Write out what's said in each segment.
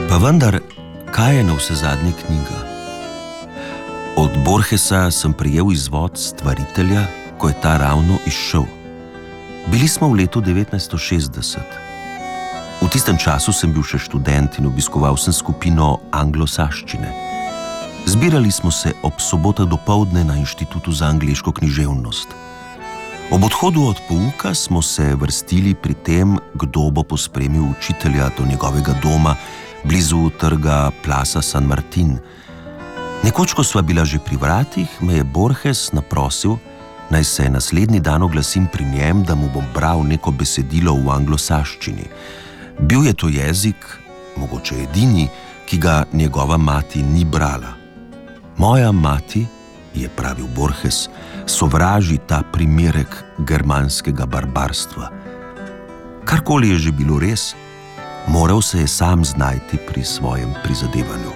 Pa vendar, kaj je navsezadnje knjiga? Od Borgesa sem prejel izvod Stvaritelja, ko je ta ravno izšel. Bili smo v letu 1960. V tistem času sem bil še študent in obiskoval sem skupino anglosaščine. Zbirali smo se ob sobotah dopoldne na Inštitutu za angleško književnost. Ob odhodu od pouka smo se vrstili pri tem, kdo bo pospremil učitelja do njegovega doma blizu trga Plaza San Martin. Nekoč, ko sva bila že pri vratih, me je Borges naprosil, naj se naslednji dan oglasim pri njem, da mu bom bral neko besedilo v anglosaščini. Bil je to jezik, mogoče edini, ki ga njegova mati ni brala. Moja mati, je pravil Borges, sovraži ta primerek germanskega barbarstva. Karkoli je že bilo res, moral se je sam znajti pri svojem prizadevanju.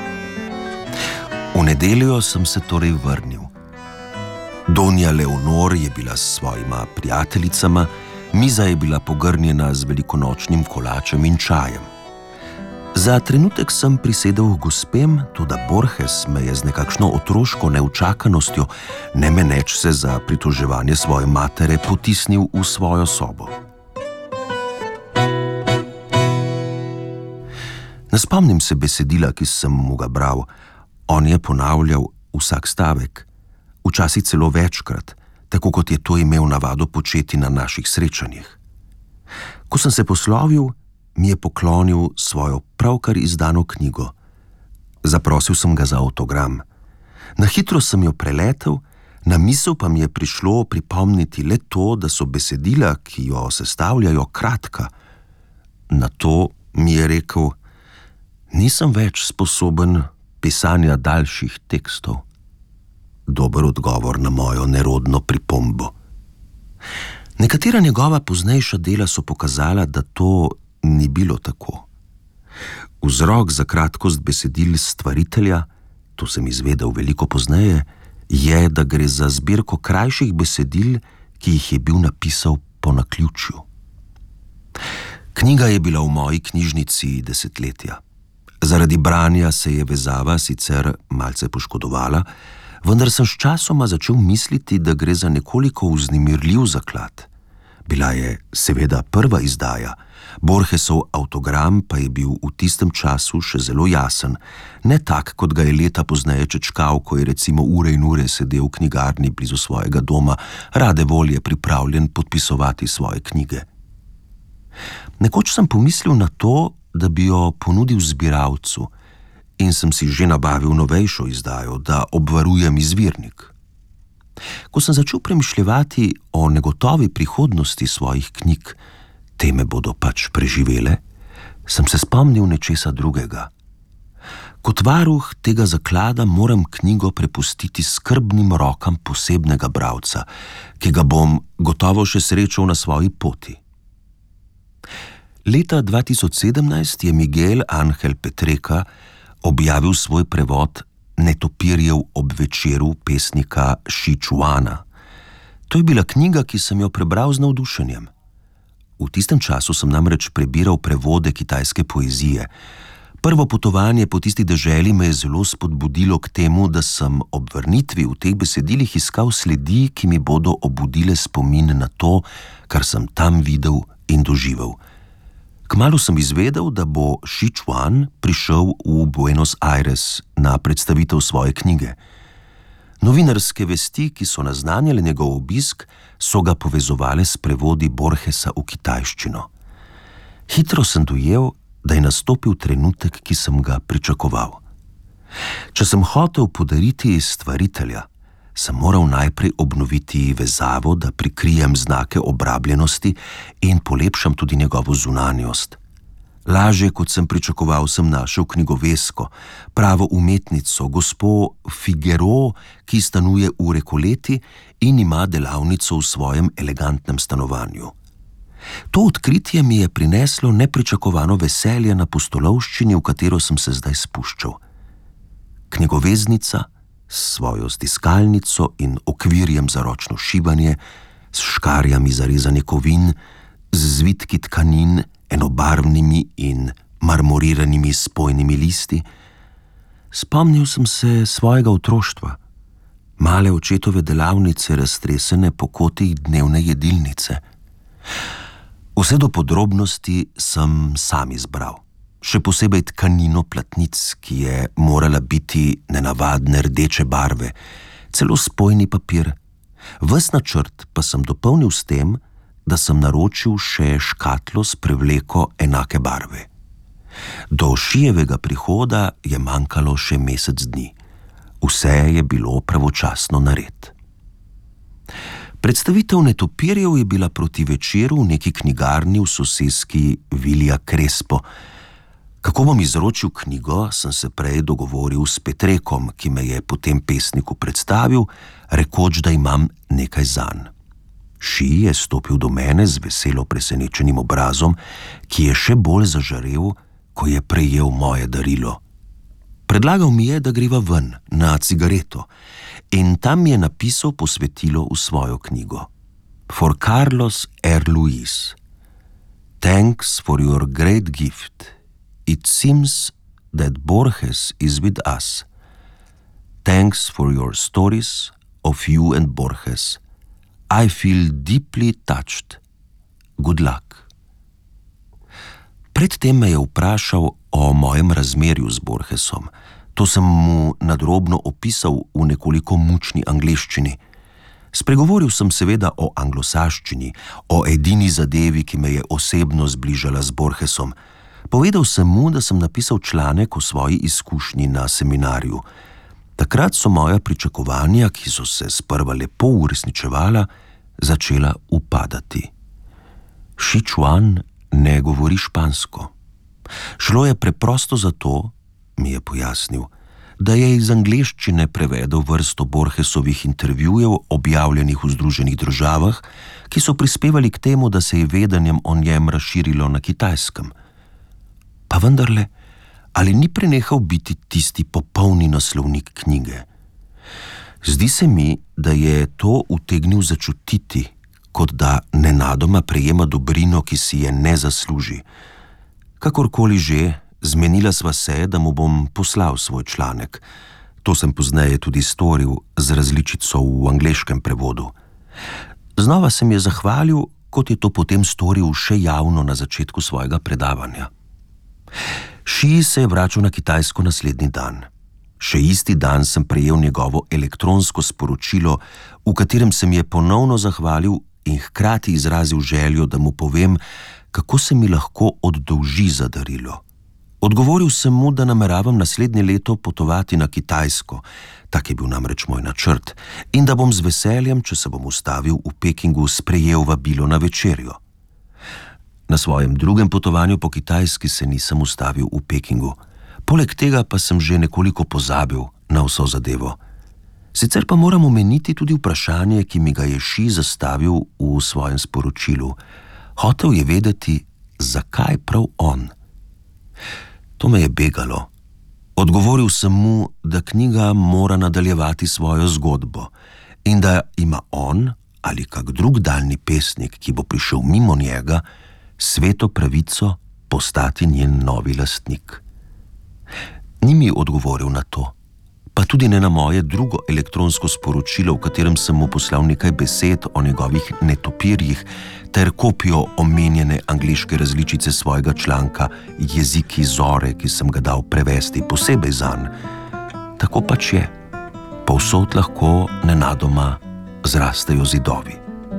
V nedeljo sem se torej vrnil. Donja Leonor je bila s svojima prijateljicama, miza je bila pogrnjena z velikonočnim kolačem in čajem. Za trenutek sem prisedel k gospem, toda Borges me je z nekakšno otroško neučakanostjo, ne meneč se za pritoževanje svoje matere, potisnil v svojo sobo. Ne spomnim se besedila, ki sem mu ga bral. On je ponavljal vsak stavek, včasih celo večkrat, tako kot je to imel navado početi na naših srečanjih. Ko sem se poslovil, mi je poklonil svojo pravkar izdano knjigo. Zaprosil sem ga za avtogram. Na hitro sem jo preletel, na misel pa mi je prišlo pripomniti le to, da so besedila, ki jo sestavljajo, kratka. Nato mi je rekel: nisem več sposoben pisanja daljših tekstov. Dober odgovor na mojo nerodno pripombo. Nekatera njegova poznejša dela so pokazala, da to ni bilo tako. Vzrok za kratkost besedil Stvaritelja, to sem izvedel veliko pozneje, je, da gre za zbirko krajših besedil, ki jih je bil napisal po naključju. Knjiga je bila v moji knjižnici desetletja. Zaradi branja se je vezava sicer malce poškodovala, vendar sem sčasoma začel misliti, da gre za nekoliko vznemirljiv zaklad. Bila je seveda prva izdaja, Borgesov avtogram pa je bil v tistem času še zelo jasen, ne tak, kot ga je leta pozneje čečkal, ko je recimo ure in ure sedel v knjigarni blizu svojega doma, rade volje pripravljen podpisovati svoje knjige. Nekoč sem pomislil na to, da bi jo ponudil zbiralcu, in sem si že nabavil novejšo izdajo, da obvarujem izvirnik. Ko sem začel premišljevati o negotovi prihodnosti svojih knjig, te me bodo pač preživele, sem se spomnil nečesa drugega. Kot varuh tega zaklada moram knjigo prepustiti skrbnim rokam posebnega bralca, ki ga bom gotovo še srečal na svoji poti. Leta 2017 je Miguel Ángel Petreka objavil svoj prevod Netopirjev ob večeru pesnika Sichuana. To je bila knjiga, ki sem jo prebral z navdušenjem. V tistem času sem namreč prebiral prevode kitajske poezije. Prvo potovanje po tisti deželi me je zelo spodbudilo k temu, da sem ob vrnitvi v teh besedilih iskal sledi, ki mi bodo obudile spomin na to, kar sem tam videl in doživel. Kmalu sem izvedel, da bo Sichuan prišel v Buenos Aires na predstavitev svoje knjige. Novinarske vesti, ki so naznanjale njegov obisk, so ga povezovale s prevodi Borgesa v kitajščino. Hitro sem dojel, da je nastopil trenutek, ki sem ga pričakoval. Če sem hotel podariti Stvaritelja, sem moral najprej obnoviti vezavo, da prikrijem znake obrabljenosti in polepšam tudi njegovo zunanjost. Lažje, kot sem pričakoval, sem našel knjigovesko, pravo umetnico, gospo Figueroa, ki stanuje v Recoleti in ima delavnico v svojem elegantnem stanovanju. To odkritje mi je prineslo nepričakovano veselje na pustolovščini, v katero sem se zdaj spuščal. Knjigoveznica s svojo stiskalnico in okvirjem za ročno šibanje, s škarjami za rezanje kovin, z zvitki tkanin, enobarvnimi in marmoriranimi spojnimi listi. Spomnil sem se svojega otroštva, male očetove delavnice, raztresene po kotih dnevne jedilnice. Vse do podrobnosti sem sam izbral, še posebej tkanino platnic, ki je morala biti nenavadne rdeče barve, celo spojni papir. Ves načrt pa sem dopolnil s tem, da sem naročil še škatlo s prevleko enake barve. Do Šijevega prihoda je manjkalo še mesec dni. Vse je bilo pravočasno nared. Predstavitev netopirjev je bila proti večeru v neki knjigarni v soseski Villa Crespo. Kako bom izročil knjigo, sem se prej dogovoril s Petrekom, ki me je po tem pesniku predstavil, rekoč, da imam nekaj zanj. Ši je stopil do mene z veselo presenečenim obrazom, ki je še bolj zažarel, ko je prejel moje darilo. Predlagal mi je, da greva ven na cigareto, in tam mi je napisal posvetilo v svojo knjigo. For Carlos R. Luis. Thanks for your great gift. It seems that Borges is with us. Thanks for your stories of you and Borges. I feel deeply touched. Good luck. Predtem me je vprašal o mojem razmerju z Borgesom. To sem mu nadrobno opisal v nekoliko mučni angleščini. Spregovoril sem seveda o anglosaščini, o edini zadevi, ki me je osebno zbližala z Borgesom. Povedal sem mu, da sem napisal članek o svoji izkušnji na seminarju. Takrat so moja pričakovanja, ki so se sprva lepo uresničevala, začela upadati. Sichuan ne govori špansko. Šlo je preprosto zato, mi je pojasnil, da je iz angleščine prevedel vrsto Borgesovih intervjujev, objavljenih v Združenih državah, ki so prispevali k temu, da se je vedenjem o njem razširilo na Kitajskem. Pa vendarle, ali ni prenehal biti tisti popolni naslovnik knjige? Zdi se mi, da je to utegnil začutiti, kot da nenadoma prejema dobrino, ki si je ne zasluži. Kakorkoli že, zmenila sva se, da mu bom poslal svoj članek. To sem pozneje tudi storil z različico v angleškem prevodu. Znova se mi je zahvalil, kot je to potem storil še javno na začetku svojega predavanja. Ši se je vračal na Kitajsko naslednji dan. Še isti dan sem prejel njegovo elektronsko sporočilo, v katerem se mi je ponovno zahvalil in hkrati izrazil željo, da mu povem, kako se mi lahko oddolži za darilo. Odgovoril sem mu, da nameravam naslednje leto potovati na Kitajsko, tak je bil namreč moj načrt, in da bom z veseljem, če se bom ustavil v Pekingu, sprejel vabilo na večerjo. Na svojem drugem potovanju po Kitajski se nisem ustavil v Pekingu. Poleg tega pa sem že nekoliko pozabil na vso zadevo. Sicer pa moram omeniti tudi vprašanje, ki mi ga je Ši zastavil v svojem sporočilu. Hotel je vedeti, zakaj prav on. To me je begalo. Odgovoril sem mu, da knjiga mora nadaljevati svojo zgodbo in da ima on ali kak drug daljni pesnik, ki bo prišel mimo njega, sveto pravico postati njen novi lastnik. Ni mi odgovoril na to, pa tudi ne na moje drugo elektronsko sporočilo, v katerem sem mu poslal nekaj besed o njegovih netopirjih ter kopijo omenjene angleške različice svojega članka Jeziki zore, ki sem ga dal prevesti posebej zanj. Tako pač je. Povsod lahko nenadoma zrastejo zidovi.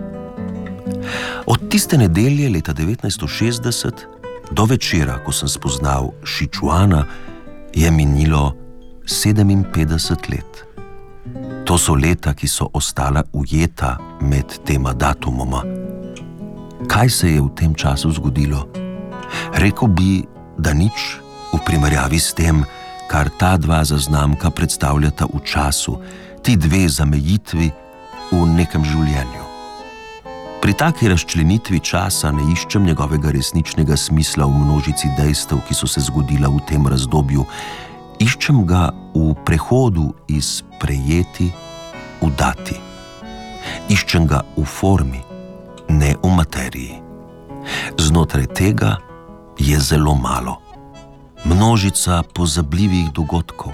Od tiste nedelje leta 1960 do večera, ko sem spoznal Sichuana, je minilo 57 let. To so leta, ki so ostala ujeta med tema datumoma. Kaj se je v tem času zgodilo? Rekel bi, da nič v primerjavi s tem, kar ta dva zaznamka predstavljata v času, ti dve zamejitvi v nekem življenju. Pri taki razčlenitvi časa ne iščem njegovega resničnega smisla v množici dejstev, ki so se zgodila v tem razdobju. Iščem ga v prehodu iz prejeti v dati. Iščem ga v formi, ne v materiji. Znotraj tega je zelo malo. množica pozabljivih dogodkov.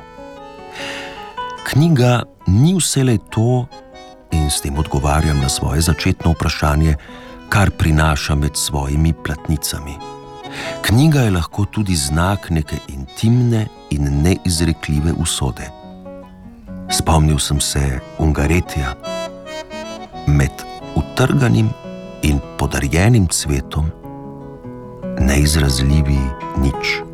Knjiga ni vselej to, in s tem odgovarjam na svoje začetno vprašanje, kar prinaša med svojimi platnicami. Knjiga je lahko tudi znak neke intimne in neizrekljive usode. Spomnil sem se Ungaretija. Med utrganim in podarjenim cvetom neizrazljivi nič.